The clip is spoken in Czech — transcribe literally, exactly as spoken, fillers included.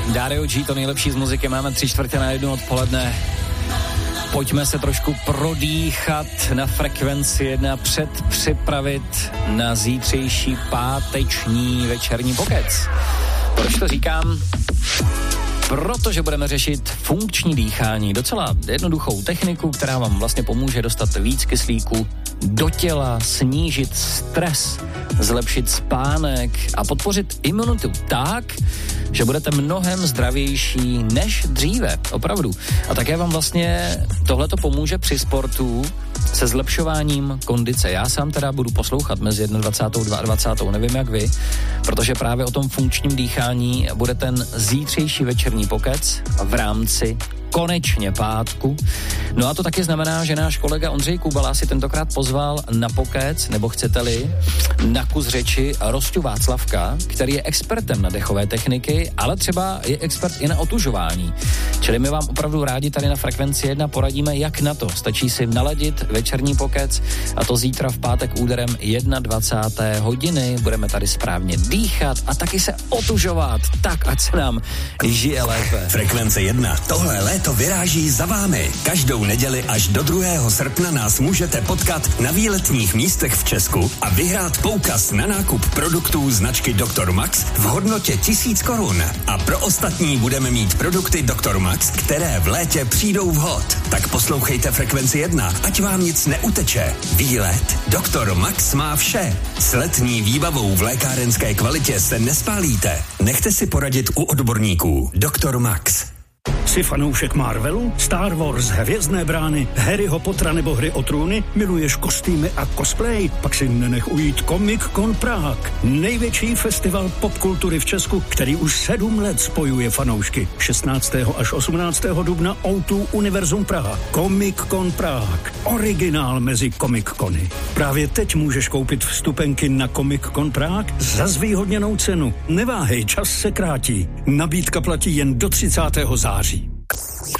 Dario G, to nejlepší z muziky, máme tři čtvrtě na jednu odpoledne. Pojďme se trošku prodýchat na frekvenci jedna, předpřipravit na zítřejší páteční večerní pokec. Proč to říkám? Protože budeme řešit funkční dýchání, docela jednoduchou techniku, která vám vlastně pomůže dostat víc kyslíku do těla, snížit stres, zlepšit spánek a podpořit imunitu tak, že budete mnohem zdravější než dříve, opravdu. A také vám vlastně tohleto pomůže při sportu se zlepšováním kondice. Já sám teda budu poslouchat mezi dvacátou první a dvacátou druhou nevím jak vy, protože právě o tom funkčním dýchání bude ten zítřejší večerní pokec v rámci konečně pátku. No a to taky znamená, že náš kolega Ondřej Kubala si tentokrát pozval na pokec, nebo chcete-li, na kus řeči Rosťu Václavka, který je expertem na dechové techniky, ale třeba je expert i na otužování. Čili my vám opravdu rádi tady na frekvenci jedna poradíme, jak na to. Stačí si naladit večerní pokec a to zítra v pátek úderem dvacáté první hodiny. Budeme tady správně dýchat a taky se otužovat, tak ať se nám žije lépe. Frekvence jedna. Tohle léto vyráží za vámi. Každou neděli až do druhého srpna nás můžete potkat na výletních místech v Česku a vyhrát poukaz na nákup produktů značky doktor Max v hodnotě tisíc korun. A pro ostatní budeme mít produkty doktor Max, které v létě přijdou vhod. Tak poslouchejte Frekvenci jedna, ať vám nic neuteče. Výlet doktor Max má vše. S letní výbavou v lékárenské kvalitě se nespálíte. Nechte si poradit u odborníků. doktor Max. Jsi fanoušek Marvelu, Star Wars, Hvězdné brány, Harryho Pottera nebo Hry o trůny? Miluješ kostýmy a cosplay? Pak si nenech ujít Comic Con Prague. Největší festival popkultury v Česku, který už sedm let spojuje fanoušky. šestnáctého až osmnáctého dubna ó dva Univerzum Praha. Comic Con Prague. Originál mezi Comic Cony. Právě teď můžeš koupit vstupenky na Comic Con Prague za zvýhodněnou cenu. Neváhej, čas se krátí. Nabídka platí jen do třicátého září.